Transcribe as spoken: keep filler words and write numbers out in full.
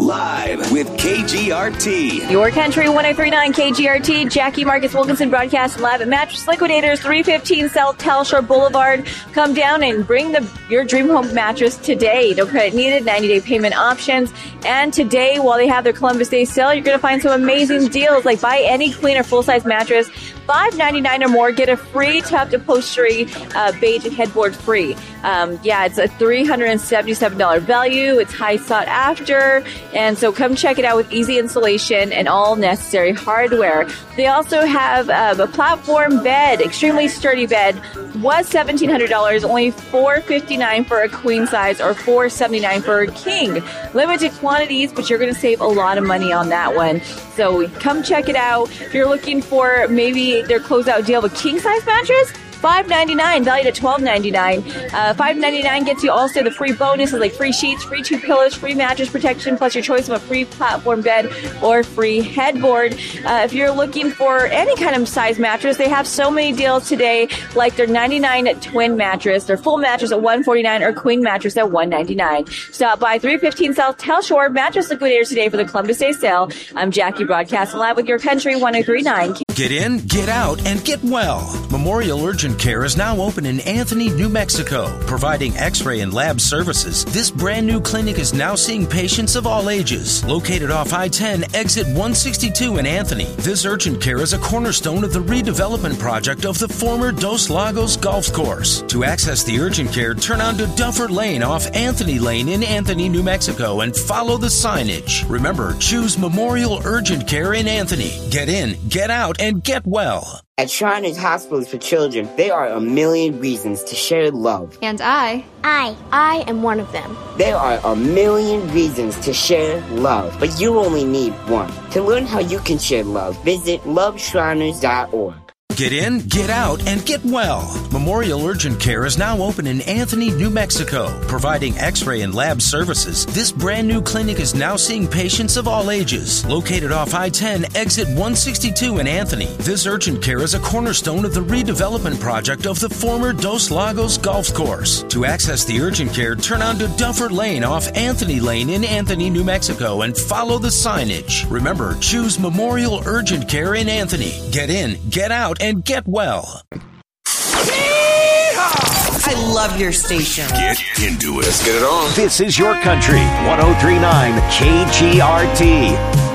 Live with K G R T. Your Country one oh three point nine K G R T. Jackie Marcus Wilkinson broadcasting live at Mattress Liquidators, three fifteen South Telshore Boulevard. Come down and bring the your dream home mattress today. No credit needed, ninety-day payment options. And today, while they have their Columbus Day sale, you're going to find some amazing deals, like buy any queen or full-size mattress, five ninety-nine or more, get a free tucked upholstery uh, beige headboard free. Um, yeah, it's a three hundred seventy-seven dollars value. It's high sought after. And so come check it out with easy installation and all necessary hardware. They also have um, a platform bed, extremely sturdy bed, was seventeen hundred dollars, only four hundred fifty-nine dollars for a queen size or four hundred seventy-nine dollars for a king. Limited quantities, but you're going to save a lot of money on that one. So come check it out. If you're looking for maybe their closeout deal of a king size mattress, five ninety-nine, valued at twelve ninety-nine. Uh, five ninety-nine gets you also the free bonuses like free sheets, free two pillows, free mattress protection, plus your choice of a free platform bed or free headboard. Uh, if you're looking for any kind of size mattress, they have so many deals today, like their ninety-nine twin mattress, their full mattress at one forty-nine, or queen mattress at one ninety-nine. Stop by three fifteen South Telshore Mattress Liquidators today for the Columbus Day sale. I'm Jackie broadcasting live with Your Country one oh three point nine. Get in, get out, and get well. Memorial Urgent Care is now open in Anthony, New Mexico, providing x-ray and lab services. This brand new clinic is now seeing patients of all ages. Located off I ten, exit one sixty-two in Anthony, this urgent care is a cornerstone of the redevelopment project of the former Dos Lagos Golf Course. To access the urgent care, turn onto Duffer Lane off Anthony Lane in Anthony, New Mexico, and follow the signage. Remember, choose Memorial Urgent Care in Anthony. Get in, get out, and get well. At Shriners Hospitals for Children, there are a million reasons to share love. And I, I, I am one of them. There are a million reasons to share love, but you only need one. To learn how you can share love, visit love shriners dot org. Get in, get out, and get well. Memorial Urgent Care is now open in Anthony, New Mexico, providing x-ray and lab services. This brand new clinic is now seeing patients of all ages. Located off I ten, exit one sixty-two in Anthony, this urgent care is a cornerstone of the redevelopment project of the former Dos Lagos Golf Course. To access the urgent care, turn onto Duffer Lane off Anthony Lane in Anthony, New Mexico, and follow the signage. Remember, choose Memorial Urgent Care in Anthony. Get in, get out, and get well. I love your station. Get into it. Let's get it on. This is Your Country one oh three point nine K G R T.